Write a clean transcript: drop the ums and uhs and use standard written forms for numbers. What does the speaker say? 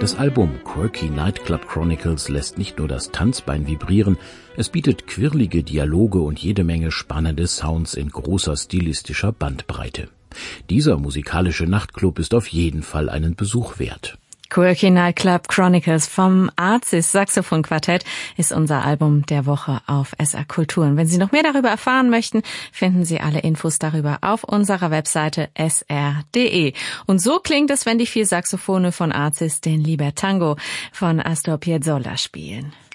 Das Album Quirky Nightclub Chronicles lässt nicht nur das Tanzbein vibrieren, es bietet quirlige Dialoge und jede Menge spannende Sounds in großer stilistischer Bandbreite. Dieser musikalische Nachtclub ist auf jeden Fall einen Besuch wert. Quirky Nightclub Chronicles vom Arcis Saxophonquartett ist unser Album der Woche auf SR Kultur. Und wenn Sie noch mehr darüber erfahren möchten, finden Sie alle Infos darüber auf unserer Webseite sr.de. Und so klingt es, wenn die 4 Saxophone von Arcis den Libertango von Astor Piazzolla spielen.